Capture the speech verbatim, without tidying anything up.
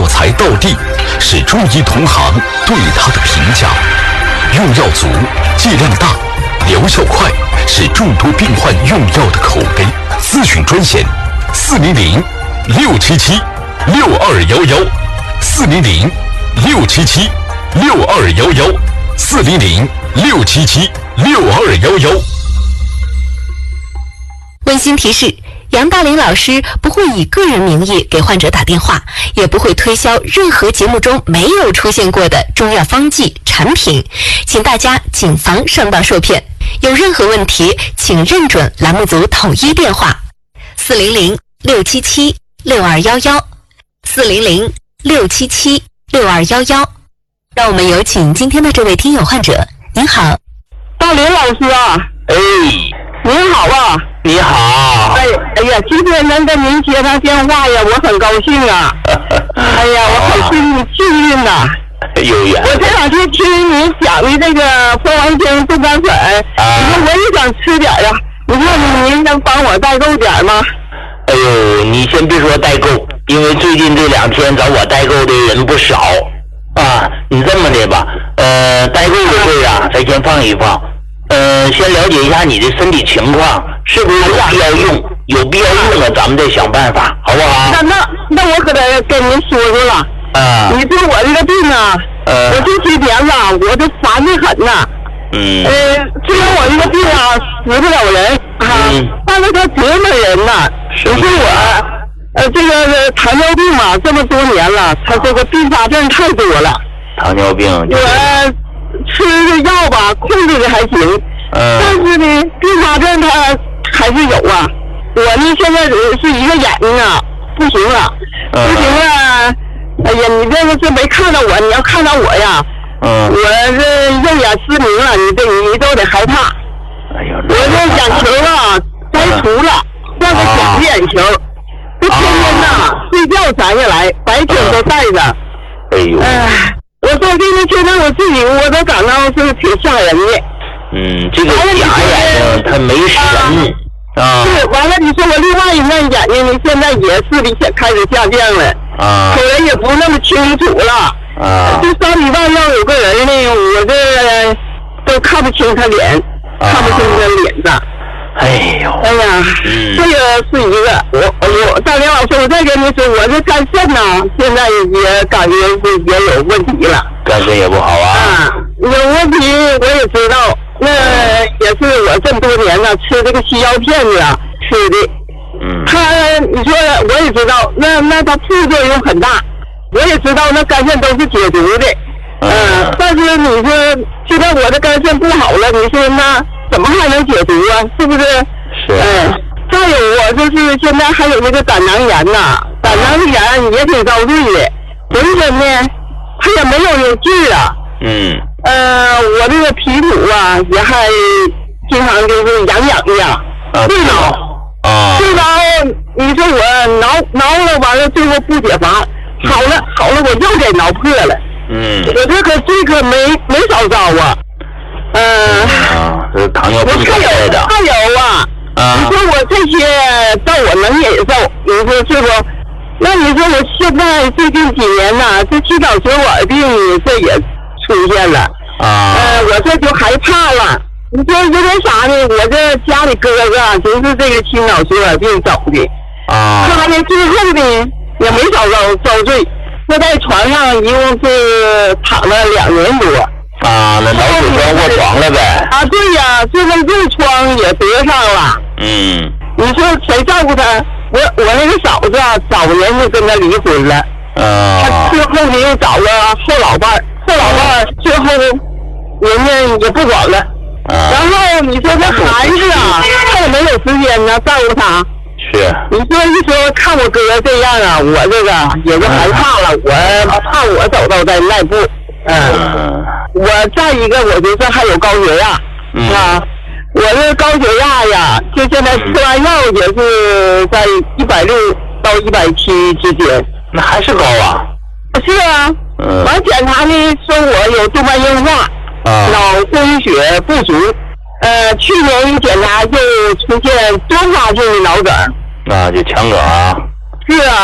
药材到地，是中医同行对他的评价。用药足，剂量大，疗效快，是众多病患用药的口碑。咨询专线：四零零六七七六二幺幺，四零零六七七六二幺幺，四零零六七七六二幺幺。 温馨提示：杨大林老师不会以个人名义给患者打电话，也不会推销任何节目中没有出现过的中药方剂产品，请大家谨防上当受骗。有任何问题，请认准栏目组统一电话：四零零六七七六二幺幺，四零零六七七六二幺幺。让我们有请今天的这位听友患者。您好， 大林老师啊。 哎， 您好啊。 你好。 哎哎呀，今天能跟您接上电话呀，我很高兴啊。哎呀，我很幸幸运呐。 有缘。 我这两天听您讲的这个蜂王精冻干粉， 啊、 你说我也想吃点呀，你说您能帮我代购点吗？ 哎呦，你先别说代购，因为最近这两天找我代购的人不少啊。你这么的吧，呃，代购的事啊，咱先放一放。呃，先了解一下你的身体情况，是不是有必要用？有必要用了，咱们再想办法，好不好？ 那那那我可得跟您说说了。 啊。 你说我这个病啊， 呃， 我这几年了，我都烦得很呐。 嗯。 呃，虽然我这个病啊死不了人啊， 嗯、 但是它折磨人呐。 是。 你说我，呃，这个糖尿病嘛，这么多年了，它这个并发症太多了。 糖尿病。 我。吃的药吧，控制的还行， 嗯， 但是呢，并发症它还是有啊。我呢，现在是一个眼睛啊，不行了， 嗯、 不行了。哎呀，你这个是没看到我，你要看到我呀， 嗯， 我这肉眼失明了，你这你都得害怕。 哎呀， 我这眼球啊摘除了，换个小的眼球，这天天呐睡觉摘下来，白天都戴着。 哎呦。 哎。我说这个现在我自己我都感到是挺吓人的。 嗯，这个假眼睛它没神啊。 是，完了你说我另外一面眼睛呢，现在也视力开始下降了， 啊， 口人也不那么清楚了。 啊， 这三里外要有个人呢，我这都看不清他脸，啊、看不清他脸子。 哎呦， 哎呀， 嗯、 这个是一个，我我大林老师，我再跟你说，我这肝肾呐，现在也感觉是也有问题了， 肝肾也不好啊。 啊，有问题我也知道，那也是我这么多年了吃这个西药片子啊吃的， 嗯， 他你说我也知道，那那它副作用很大，我也知道那肝肾都是解毒的，嗯、呃，但是你说现在我的肝肾不好了，你说那。怎么还能解毒啊？是不是？ 是。 嗯，再有我就是现在还有那个胆囊炎呐、啊，胆囊炎也挺遭罪的，浑身呢，它也没有有劲啊。 嗯。 呃，我这个皮肤啊，也还经常就是痒痒的。 啊。 对挠。 啊。 对挠，你说我挠挠了，完了最后不解乏，好了好了，我又给挠破了。 嗯。 我这可这可没没少招啊。嗯、呃、 啊，这是糖尿病带来的。 还有啊，啊你说我这些药我能忍受，你说是不？那你说我现在最近几年呐、啊，这气管血管病这也出现了啊。 呃，我这就害怕了。你说因为啥呢？我这家里哥哥就是这个心脑血管病走的啊。 他呢最后呢也没少遭遭罪，他在床上一共是躺了两年多。 啊，那脑血栓卧床了呗？ 啊，对呀，这个褥疮也得上了。 嗯。 你说谁照顾他？我我那个嫂子啊，早年就跟他离婚了。 啊。 他最后呢又找了后老伴儿，后老伴儿最后人家也不管了。 啊。 然后你说这孩子啊，他也没有时间呢照顾他。 是。 你说一说看我哥这样啊，我这个也就害怕了，我怕我走到在那步。嗯，我再一个，我就是还有高血压， 嗯、 啊，我这高血压呀，就现在吃完药也是在一百六到一百七之间， 那还是高啊？ 是啊， 嗯， 完检查呢说我有动脉硬化， 啊， 脑供血不足，呃，去年一检查就出现多发性的脑梗， 那就强梗啊。 是啊。